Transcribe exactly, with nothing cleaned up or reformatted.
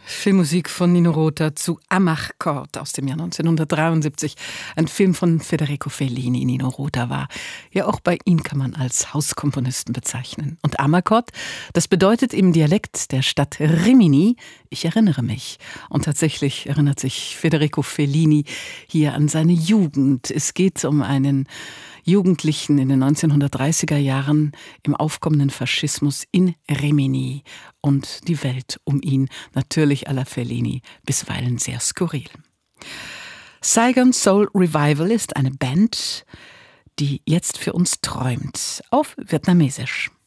Filmmusik von Nino Rota zu Amarcord aus dem Jahr neunzehnhundertdreiundsiebzig. Ein Film von Federico Fellini. Nino Rota war ja auch bei ihm kann man als Hauskomponisten bezeichnen. Und Amarcord, das bedeutet im Dialekt der Stadt Rimini, ich erinnere mich. Und tatsächlich erinnert sich Federico Fellini hier an seine Jugend. Es geht um einen Jugendlichen in den neunzehnhundertdreißiger Jahren im aufkommenden Faschismus in Rimini und die Welt um ihn, natürlich à la Fellini, bisweilen sehr skurril. Saigon Soul Revival ist eine Band, die jetzt für uns träumt, auf Vietnamesisch.